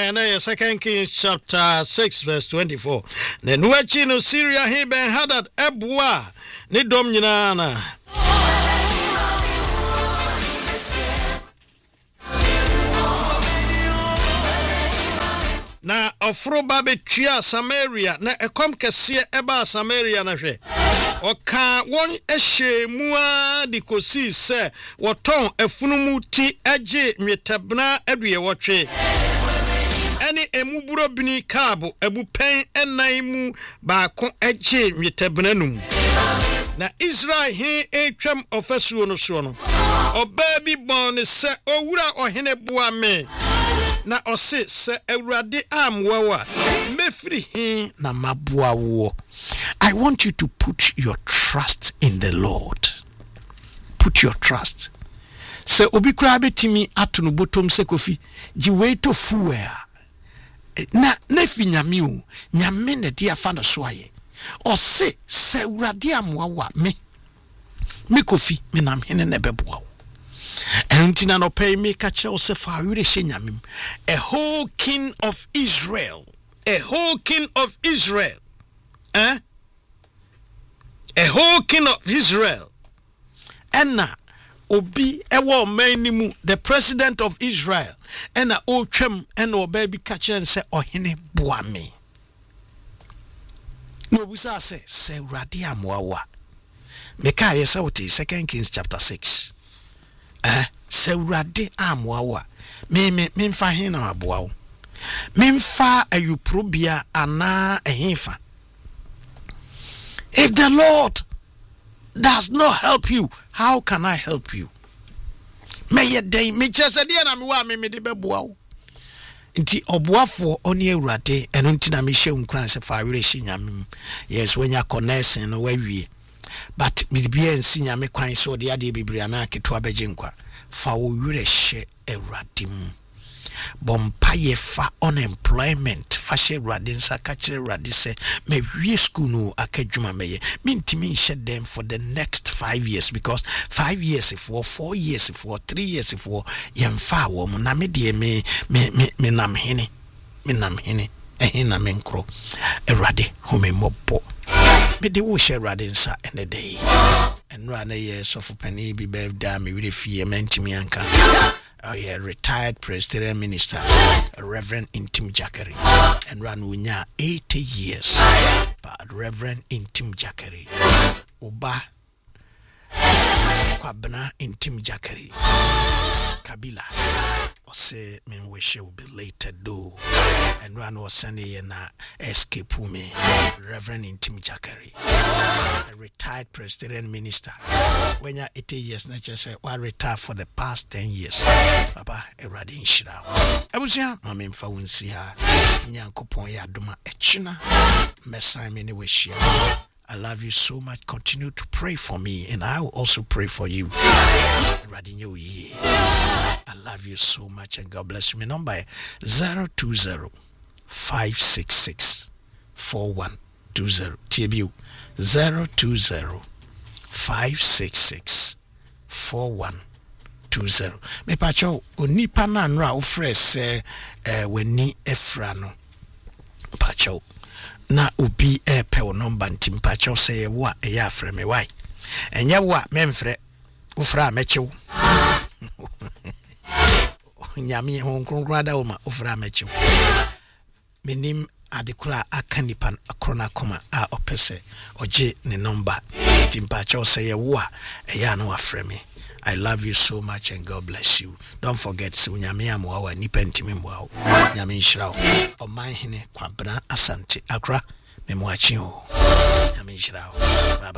and 2 Kings chapter 6 verse 24. Ne nuachi no Syria he ben Hadad ebwa ne dom nyina na. Na ofro ba betua Samaria na ekom kese eba Samaria na hwe oka won ehyemu a de kosi se woton afunumu ti age nwetabna aduye wotwe ene emuburo bini kabo ebupen enan mu baako age nwetabna num na Israel he etwam ofasuo no so no oba bi bon se owura ohene boa me na ose se awurade amwawa mefiri he na maboa wo. I want you to put your trust in the Lord. Put your trust. Se obi kura betimi atono botom se kofi ji wait to fuwa na fi nyame o nyame ne dia fa no so aye ose se awurade amwawa me kofi me nam hene ne beboa. And tina no pay me catch us a whole king of Israel. A whole king of Israel. A whole king of Israel. And na obi ewo manimu the president of Israel. And na o chem and o baby catch and say ohene boame. No busa say radia mwawa. Meka yesa wote 2 Kings chapter 6. Se urade amwawa me mfa he na aboa wo me mfa ayuprobia ana ehefa. If the Lord does not help you, how can I help you? Me ye dey me chese de na me wa me de beboa wo nti oboafo oni awurade eno nti na me hye unkran se fa were hye nyame. Yes, when you connection no wawie but bibia nsi nyame kwan so de ade bibria na keto abeje nkwa fa wo were hye awurade mu bompaye fa unemployment fa hye awurade nsa ka kire awurade se me wie school no akadwuma meye mintimi nhye dem for the next 5 years because 5 years for 4 years for 3 years for yemfa wo mu na me de me nam hene ehina me nkro awurade home mobbo me de wo share radinsa in the day and run a year so for penny be birthday me with a fee mentimi anka. Oh yeah, retired Presbyterian minister Reverend Intim Jackery and ran unya 80 years but Reverend Intim Jackery Oba Kwabna Intim Jackery Kabila say me wish will be later do and run was Sunday na escape me Reverend Intim Jackery a retired Presbyterian minister when you're 80 years na just say why retire for the past 10 years papa e radin shira abusia mama mfa wonsi ha nyankopon ya doma echina mesa me ne wish. I love you so much. Continue to pray for me, and I will also pray for you. I love you so much, and God bless you. My number 020-566-4120. TBU 020-566-4120. Me pacho onipa na nra ofres weni efra no pacho. Na ubi pe o number ntimpa cho say wa e ya frɛ me why enya wa memfrɛ ufra mechew nyame hon kronkroda o ma ufra mechew menim adekura akanipan akrona koma a opese oje ne number ntimpa cho say wa e ya na wa frɛ me. I love you so much and God bless you. Don't forget so nyame amwa nipa ntimi mwa nyame nhyira wo oman hene Kwabena Asante Akra memwachi o nyame nhyira wo.